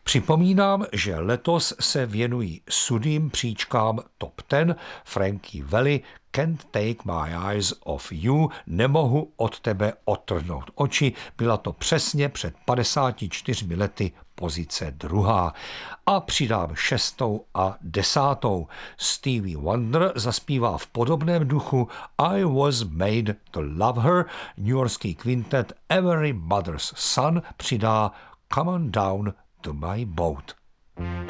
Připomínám, že letos se věnují sudým příčkám Top Ten, Frankie Valli, Can't Take My Eyes Off You, Nemohu od tebe odtrhnout oči. Byla to přesně před 54 lety pozice 2. A přidám 6. a 10. Stevie Wonder zaspívá v podobném duchu I Was Made to Love Her, newyorský kvintet Every Mother's Son přidá Come on Down to My Boat.